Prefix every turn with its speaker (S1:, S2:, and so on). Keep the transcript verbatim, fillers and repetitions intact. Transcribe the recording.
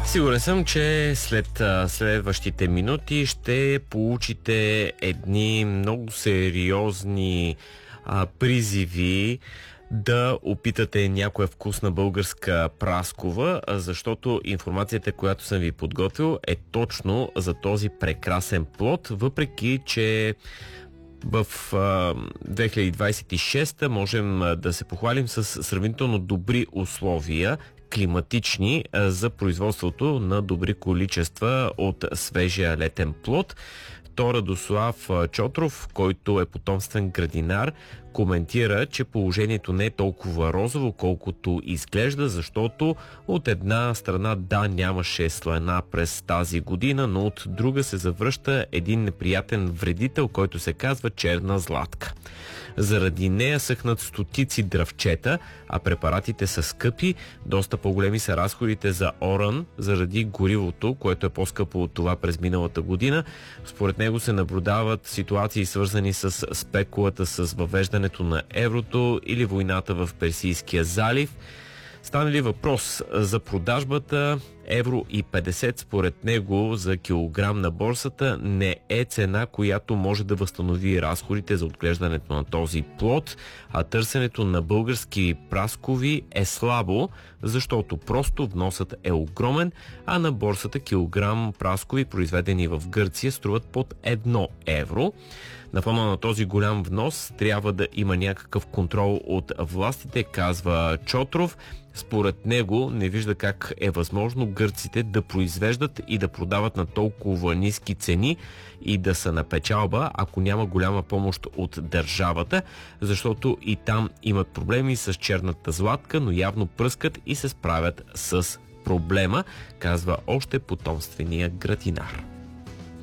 S1: Сигурен съм, че след а, следващите минути ще получите едни много сериозни а, призиви да опитате някоя вкусна българска праскова, защото информацията, която съм ви подготвил, е точно за този прекрасен плод, въпреки че в а, две хиляди двадесет и шеста можем а, да се похвалим с сравнително добри условия, климатични, а, за производството на добри количества от свежия летен плод. То Радослав Чотров, който е потомствен градинар, коментира, че положението не е толкова розово, колкото изглежда, защото от една страна да, нямаше слана през тази година, но от друга се завръща един неприятен вредител, който се казва черна златка. Заради нея съхнат стотици дръвчета, а препаратите са скъпи. Доста по-големи са разходите за оран заради горивото, което е по-скъпо от това през миналата година. Според него се наблюдават ситуации, свързани с спекулата с въвеждането на еврото или войната в Персийския залив. Стане ли въпрос за продажбата, евро и петдесет според него за килограм на борсата не е цена, която може да възстанови разходите за отглеждането на този плод, а търсенето на български праскови е слабо, защото просто вносът е огромен, а на борсата килограм праскови, произведени в Гърция, струват под едно евро. На фона на този голям внос трябва да има някакъв контрол от властите, казва Чотров. Според него не вижда как е възможно гърците да произвеждат и да продават на толкова ниски цени и да са на печалба, ако няма голяма помощ от държавата, защото и там имат проблеми с черната златка, но явно пръскат и се справят с проблема, казва още потомствения градинар.